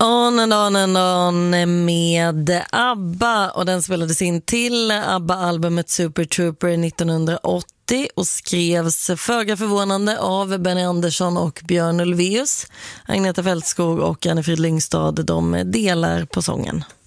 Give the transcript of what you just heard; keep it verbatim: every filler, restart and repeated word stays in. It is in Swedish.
On and on and on med ABBA, och den spelades in till ABBA-albumet Super Trooper nittonhundraåttio och skrevs föga förvånande av Benny Andersson och Björn Ulvaeus. Agneta Fältskog och Anne-Frid Lyngstad, de delar på sången.